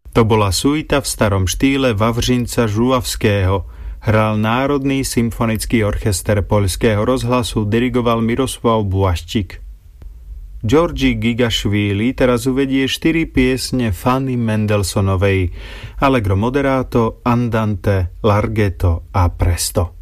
To bola suita v starom štýle Wawřinca Žuławského. Hral Národný symfonický orchester Poľského rozhlasu, dirigoval Mirosław Błaszczyk. Georgi Gigašvili teraz uvedie 4 piesne Fanny Mendelssohnovej: Allegro moderato, Andante, Larghetto a Presto.